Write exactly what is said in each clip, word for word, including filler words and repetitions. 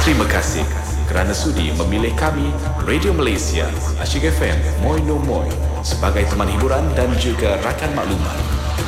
Terima kasih kerana sudi memilih kami, Radio Malaysia, Asyik F M, Moi No Moi, sebagai teman hiburan dan juga rakan maklumat.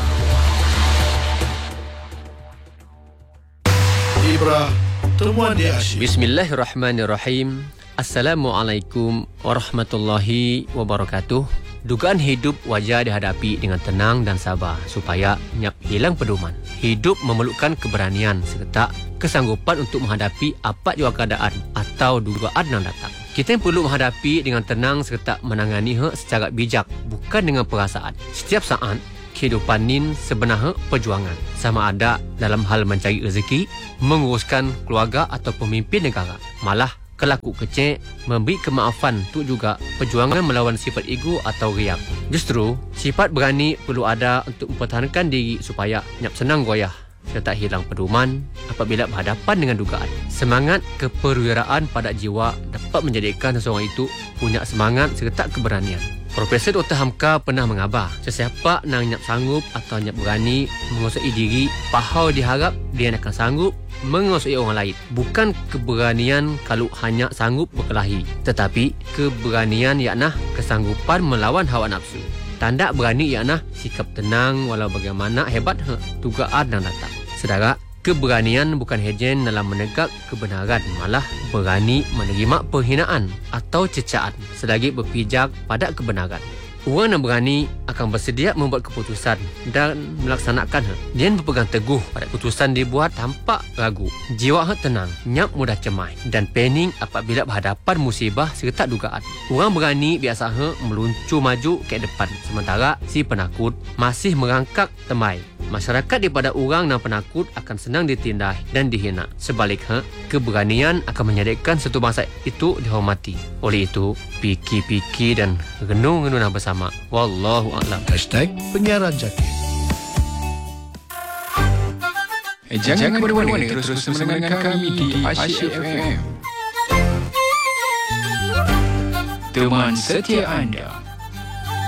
Ibrah, temuan di Asyik. Bismillahirrahmanirrahim. Assalamualaikum warahmatullahi wabarakatuh. Dugaan hidup wajar dihadapi dengan tenang dan sabar supaya nyap hilang pedoman. Hidup memerlukan keberanian serta kesanggupan untuk menghadapi apa jua keadaan atau dugaan yang datang. Kita yang perlu menghadapi dengan tenang serta menangani hak secara bijak, bukan dengan perasaan. Setiap saat kehidupan ni sebenarnya perjuangan, sama ada dalam hal mencari rezeki, menguruskan keluarga atau pemimpin negara. Malah kelaku kecil memberi kemaafan tu juga perjuangan melawan sifat ego atau riak. Justru sifat berani perlu ada untuk mempertahankan diri supaya nyap senang goyah serta hilang pedoman apabila berhadapan dengan dugaan. Semangat keperwiraan pada jiwa dapat menjadikan seseorang itu punya semangat serta keberanian. Profesor Doktor Hamka pernah mengabar, sesiapa nang nyap sanggup atau nyap berani menguasai diri, pahau diharap dia akan sanggup menguasai orang lain. Bukan keberanian kalau hanya sanggup berkelahi, tetapi keberanian yakna kesanggupan melawan hawa nafsu. Tanda berani yakna sikap tenang walau bagaimana hebat he, dugaan yang datang. Saudara, keberanian bukan hejen dalam menegak kebenaran, malah berani menerima penghinaan atau cecaan selagi berpijak pada kebenaran. Orang yang berani akan bersedia membuat keputusan dan melaksanakan. Dia berpegang teguh pada keputusan dibuat tanpa ragu. Jiwa tenang, nyap mudah cemai dan pening apabila berhadapan musibah serta dugaan. Orang berani biasa meluncur maju ke depan, sementara si penakut masih merangkak temai. Masyarakat daripada orang yang penakut akan senang ditindai dan dihina. Sebaliknya, keberanian akan menjadikan satu bangsa itu dihormati. Oleh itu, fikir-fikir dan renung-renung bersama. Wallahu a'lam. Hashtag penyiaran jaki. Eh, jangan ke mana-mana, terus bersama dengan kami di Asyik F M. Teman setia anda.